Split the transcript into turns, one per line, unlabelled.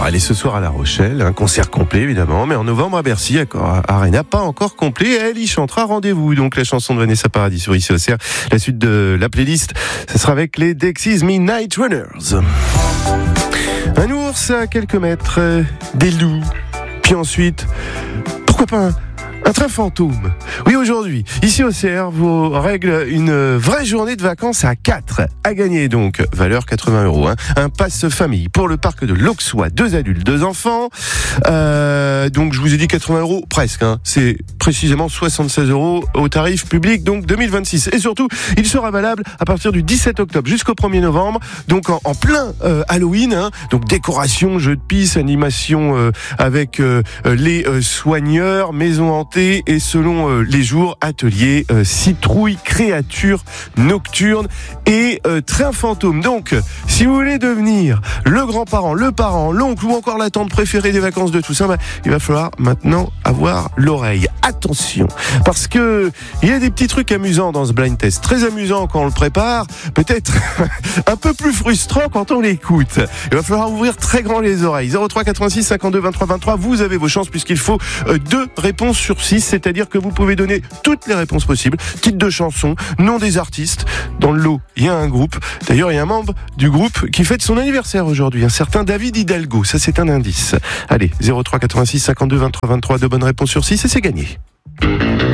Alors, elle est ce soir à La Rochelle, un concert complet évidemment, mais en novembre à Bercy, à Arena, pas encore complet. Elle y chantera. Rendez-vous donc la chanson de Vanessa Paradis sur Ici Auxerre. La suite de la playlist, ce sera avec les Dexys Midnight Runners. Un ours à quelques mètres, des loups, puis ensuite, pourquoi pas un train fantôme. Oui, aujourd'hui, ici au CR, vous règle une vraie journée de vacances à 4. À gagner donc, valeur 80 €. Un pass famille pour le parc de l'Auxois, 2 adultes, 2 enfants. Donc je vous ai dit 80 € presque. C'est précisément 76 € au tarif public, donc 2026. Et surtout, il sera valable à partir du 17 octobre jusqu'au 1er novembre. Donc en plein Halloween. Donc décoration, jeux de piste, animation avec les soigneurs, maison hantée et selon les jours, atelier, citrouille, créatures nocturnes et train fantôme. Donc, si vous voulez devenir le grand-parent, le parent, l'oncle ou encore la tante préférée des vacances de tout ça, il va falloir maintenant avoir l'oreille. Attention, parce que il y a des petits trucs amusants dans ce blind test. Très amusant quand on le prépare, peut-être un peu plus frustrant quand on l'écoute. Il va falloir ouvrir très grand les oreilles. 03 86 52 23 23, vous avez vos chances puisqu'il faut 2 réponses sur 6, c'est-à-dire que vous pouvez donner toutes les réponses possibles. Titre de chanson, nom des artistes. Dans le lot, il y a un groupe. D'ailleurs, il y a un membre du groupe qui fête son anniversaire aujourd'hui, un certain David Hidalgo. Ça, c'est un indice. Allez, 03 86 52 23 23, 2 bonnes réponses sur 6 et c'est gagné.